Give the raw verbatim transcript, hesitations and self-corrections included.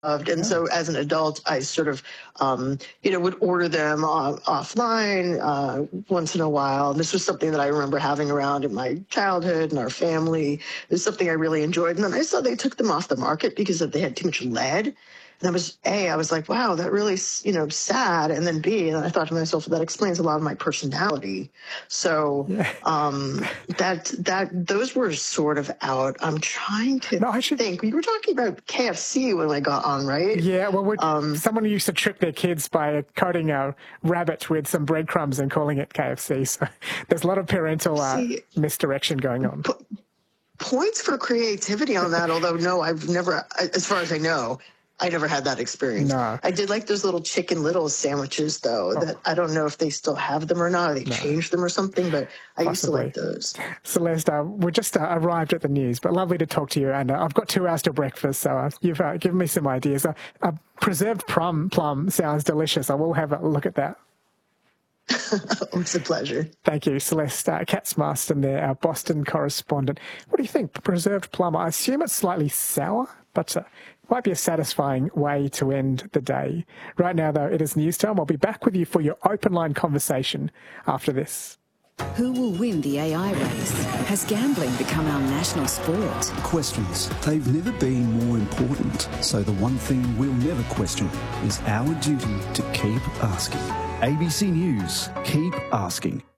And so as an adult, I sort of, um, you know, would order them uh, offline uh, once in a while. This was something that I remember having around in my childhood and our family. It was something I really enjoyed. And then I saw they took them off the market because they had too much lead. And I was, A, I was like, wow, that really, you know, sad. And then B, and I thought to myself, that explains a lot of my personality. So Yeah. um, that, that, those were sort of out. I'm trying to No, I should- think. We were talking about K F C when I got on, right? Yeah, well, would, Um, someone used to trick their kids by coating a rabbit with some breadcrumbs and calling it K F C. So there's a lot of parental uh, See, misdirection going on. p- points for creativity on that, although no, I've never, as far as I know, I never had that experience. No. I did like those little Chicken Little sandwiches, though, that I don't know if they still have them or not, or they changed them or something, but I used to like those. Celeste, uh, we just uh, arrived at the news, but lovely to talk to you. And uh, I've got two hours till breakfast, so uh, you've uh, given me some ideas. Uh, uh, preserved plum plum sounds delicious. I will have a look at that. It's a pleasure. Thank you, Celeste uh, Katz-Marston there, our Boston correspondent. What do you think? Preserved plum, I assume it's slightly sour, but uh, might be a satisfying way to end the day. Right now, though, it is news time. I'll be back with you for your open line conversation after this. Who will win the A I race? Has gambling become our national sport? Questions. They've never been more important. So the one thing we'll never question is our duty to keep asking. A B C News. Keep asking.